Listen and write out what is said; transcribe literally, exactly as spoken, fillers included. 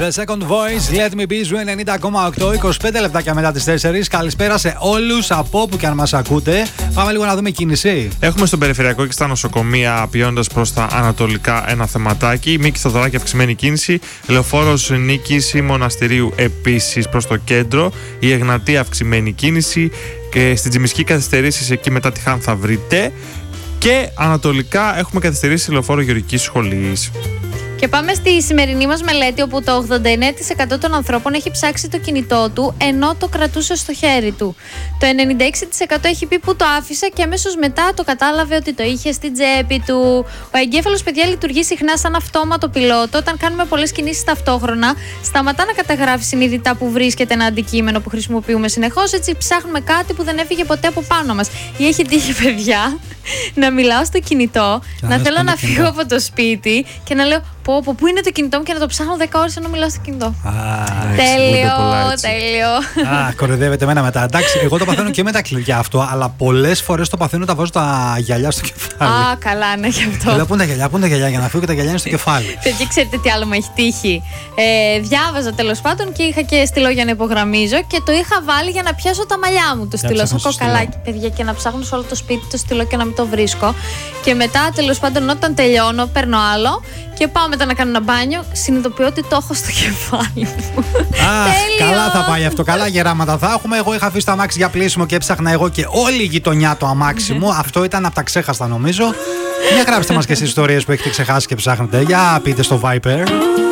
The Second Voice, Let Me Be, Ζου ενενήντα κόμμα οκτώ, είκοσι πέντε λεπτάκια μετά τις τέσσερις. Καλησπέρα σε όλους από όπου και αν μας ακούτε. Πάμε λίγο να δούμε κίνηση. Έχουμε στον περιφερειακό και στα νοσοκομεία πηγαίνοντας προς τα ανατολικά ένα θεματάκι. Μίκη Θοδωράκη, αυξημένη κίνηση. Λεωφόρος Νίκης Μοναστηρίου επίσης προς το κέντρο. Η Εγνατία, αυξημένη κίνηση. Και στην Τζιμισκή καθυστερήσεις εκεί μετά τη Χάν θα βρείτε. Και ανατολικά έχουμε καθυστερήσει λεωφόρο Γεωργικής Σχολής. Και πάμε στη σημερινή μας μελέτη, όπου το ογδόντα εννέα τοις εκατό των ανθρώπων έχει ψάξει το κινητό του ενώ το κρατούσε στο χέρι του. Το ενενήντα έξι τοις εκατό έχει πει που το άφησε και αμέσως μετά το κατάλαβε ότι το είχε στην τσέπη του. Ο εγκέφαλος, παιδιά, λειτουργεί συχνά σαν αυτόματο πιλότο. Όταν κάνουμε πολλές κινήσεις ταυτόχρονα, σταματά να καταγράφει συνειδητά που βρίσκεται ένα αντικείμενο που χρησιμοποιούμε συνεχώς. Έτσι, ψάχνουμε κάτι που δεν έφυγε ποτέ από πάνω μας. Ή έχει τύχει, παιδιά, να μιλάω στο κινητό, και να θέλω να φύγω από το σπίτι και να λέω πω, πω, πού είναι το κινητό μου και να το ψάχνω δέκα ώρες ενώ μιλάω στο κινητό. Α, τέλειο, τέλειο. Α, κοροϊδεύετε εμένα μετά. Εντάξει, εγώ το παθαίνω και με τα κλειδιά αυτό, αλλά πολλές φορές το παθαίνω όταν βάζω τα γυαλιά στο κεφάλι. Α, καλά, ναι, γι' αυτό. Λέω πού είναι τα γυαλιά, πού είναι τα γυαλιά, για να φύγω και τα γυαλιά είναι στο κεφάλι. Παιδιά, ξέρετε τι άλλο μου έχει τύχει. Ε, διάβαζα τέλος πάντων και είχα και στυλό για να υπογραμμίζω και το είχα βάλει για να πιάσω τα μαλλιά μου. Το στυλό σαν κοκαλάκι, παιδιά, και να ψάχνω σε όλο το σπίτι το στυλό και να μην το βρίσκω. Και μετά τέλος πάντων όταν τελειώνω, παίρνω άλλο και πάω μετά να κάνω ένα μπάνιο. Συνειδητοποιώ ότι το έχω στο κεφάλι μου. Αχ, καλά θα πάει αυτό. Καλά γεράματα θα έχουμε. Εγώ είχα αφήσει το αμάξι για πλήσιμο και έψαχνα εγώ και όλη η γειτονιά το αμάξι μου. Αυτό ήταν από τα ξέχαστα, νομίζω. Για γράψτε μας και εσείς ιστορίες που έχετε ξεχάσει και ψάχνετε. Για πείτε στο Viper.